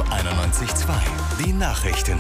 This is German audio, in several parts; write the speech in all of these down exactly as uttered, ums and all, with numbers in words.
einundneunzig Komma zwei. Die Nachrichten.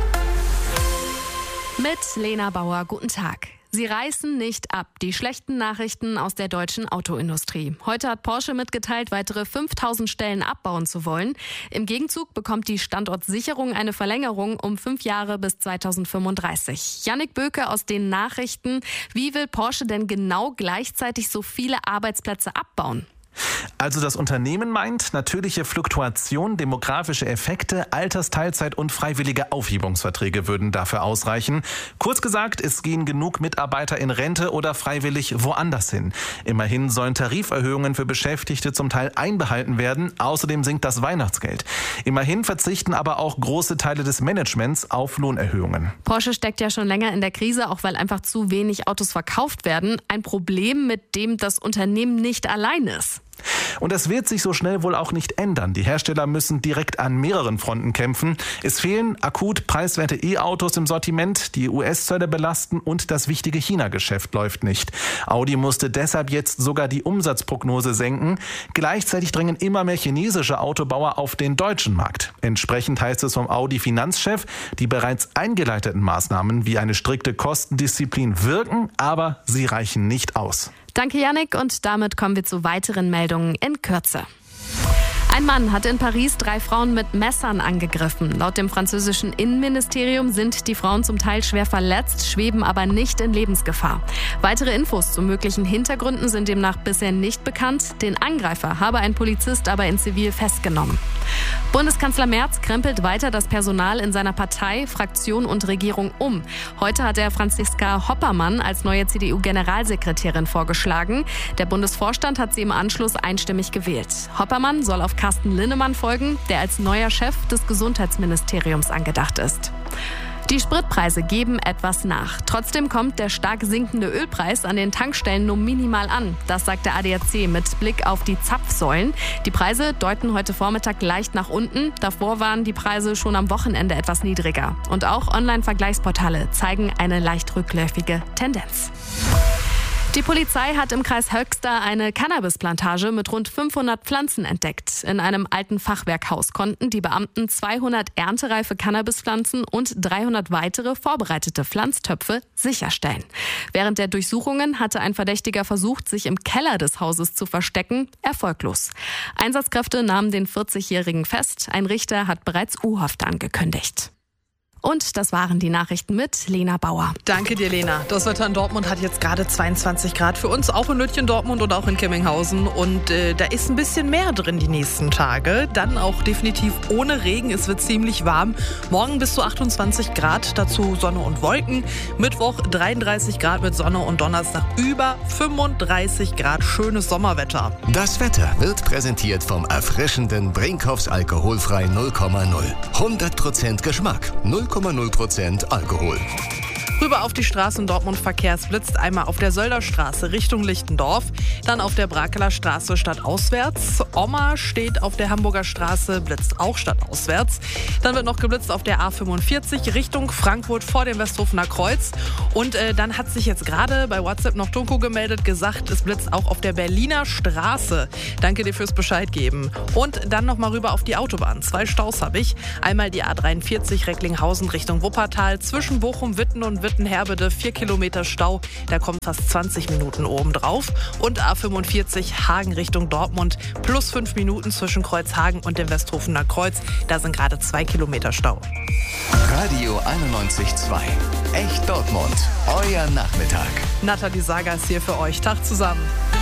Mit Lena Bauer, guten Tag. Sie reißen nicht ab. Die schlechten Nachrichten aus der deutschen Autoindustrie. Heute hat Porsche mitgeteilt, weitere fünftausend Stellen abbauen zu wollen. Im Gegenzug bekommt die Standortsicherung eine Verlängerung um fünf Jahre bis zweitausendfünfunddreißig. Jannik Böke aus den Nachrichten. Wie will Porsche denn genau gleichzeitig so viele Arbeitsplätze abbauen? Also das Unternehmen meint, natürliche Fluktuation, demografische Effekte, Altersteilzeit und freiwillige Aufhebungsverträge würden dafür ausreichen. Kurz gesagt, es gehen genug Mitarbeiter in Rente oder freiwillig woanders hin. Immerhin sollen Tariferhöhungen für Beschäftigte zum Teil einbehalten werden. Außerdem sinkt das Weihnachtsgeld. Immerhin verzichten aber auch große Teile des Managements auf Lohnerhöhungen. Porsche steckt ja schon länger in der Krise, auch weil einfach zu wenig Autos verkauft werden. Ein Problem, mit dem das Unternehmen nicht allein ist. Und das wird sich so schnell wohl auch nicht ändern. Die Hersteller müssen direkt an mehreren Fronten kämpfen. Es fehlen akut preiswerte E-Autos im Sortiment, die U S-Zölle belasten und das wichtige China-Geschäft läuft nicht. Audi musste deshalb jetzt sogar die Umsatzprognose senken. Gleichzeitig drängen immer mehr chinesische Autobauer auf den deutschen Markt. Entsprechend heißt es vom Audi-Finanzchef, die bereits eingeleiteten Maßnahmen wie eine strikte Kostendisziplin wirken, aber sie reichen nicht aus. Danke, Jannik, und damit kommen wir zu weiteren Meldungen in Kürze. Ein Mann hat in Paris drei Frauen mit Messern angegriffen. Laut dem französischen Innenministerium sind die Frauen zum Teil schwer verletzt, schweben aber nicht in Lebensgefahr. Weitere Infos zu möglichen Hintergründen sind demnach bisher nicht bekannt. Den Angreifer habe ein Polizist aber in Zivil festgenommen. Bundeskanzler Merz krempelt weiter das Personal in seiner Partei, Fraktion und Regierung um. Heute hat er Franziska Hoppermann als neue C D U-Generalsekretärin vorgeschlagen. Der Bundesvorstand hat sie im Anschluss einstimmig gewählt. Hoppermann soll auf Carsten Linnemann folgen, der als neuer Chef des Gesundheitsministeriums angedacht ist. Die Spritpreise geben etwas nach. Trotzdem kommt der stark sinkende Ölpreis an den Tankstellen nur minimal an. Das sagt der A D A C mit Blick auf die Zapfsäulen. Die Preise deuten heute Vormittag leicht nach unten. Davor waren die Preise schon am Wochenende etwas niedriger. Und auch Online-Vergleichsportale zeigen eine leicht rückläufige Tendenz. Die Polizei hat im Kreis Höxter eine Cannabisplantage mit rund fünfhundert Pflanzen entdeckt. In einem alten Fachwerkhaus konnten die Beamten zweihundert erntereife Cannabispflanzen und dreihundert weitere vorbereitete Pflanztöpfe sicherstellen. Während der Durchsuchungen hatte ein Verdächtiger versucht, sich im Keller des Hauses zu verstecken, erfolglos. Einsatzkräfte nahmen den vierzigjährigen fest. Ein Richter hat bereits U-Haft angekündigt. Und das waren die Nachrichten mit Lena Bauer. Danke dir, Lena. Das Wetter in Dortmund hat jetzt gerade zweiundzwanzig Grad für uns, auch in Lütchen, Dortmund und auch in Kemminghausen. Und äh, da ist ein bisschen mehr drin die nächsten Tage. Dann auch definitiv ohne Regen. Es wird ziemlich warm. Morgen bis zu achtundzwanzig Grad, dazu Sonne und Wolken. Mittwoch dreiunddreißig Grad mit Sonne und Donnerstag über fünfunddreißig Grad. Schönes Sommerwetter. Das Wetter wird präsentiert vom erfrischenden Brinkhoffs alkoholfrei null Komma null. hundert Prozent Geschmack, null Komma null Prozent Alkohol. Rüber auf die Straße in Dortmund verkehrsblitzt. Einmal auf der Sölderstraße Richtung Lichtendorf, dann auf der Brakeler Straße stadtauswärts. Oma steht auf der Hamburger Straße, blitzt auch stadtauswärts. Dann wird noch geblitzt auf der A fünfundvierzig Richtung Frankfurt vor dem Westhofener Kreuz. Und äh, dann hat sich jetzt gerade bei WhatsApp noch Tunko gemeldet, gesagt, es blitzt auch auf der Berliner Straße. Danke dir fürs Bescheid geben. Und dann noch mal rüber auf die Autobahn. Zwei Staus habe ich. Einmal die A dreiundvierzig Recklinghausen Richtung Wuppertal zwischen Bochum, Witten und Wittenherbede, vier Kilometer Stau, da kommen fast zwanzig Minuten oben drauf. Und A fünfundvierzig Hagen Richtung Dortmund, plus fünf Minuten zwischen Kreuzhagen und dem Westhofener Kreuz, da sind gerade zwei Kilometer Stau. Radio einundneunzig Komma zwei. Echt Dortmund. Euer Nachmittag. Nathalie Sager ist hier für euch. Tag zusammen.